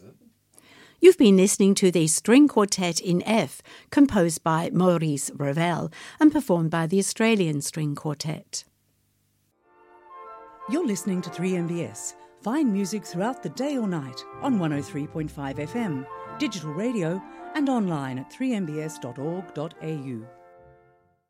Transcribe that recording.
You've been listening to the String Quartet in F, composed by Maurice Ravel and performed by the Australian String Quartet. You're listening to 3MBS. Find music throughout the day or night on 103.5 FM, digital radio and online at 3mbs.org.au.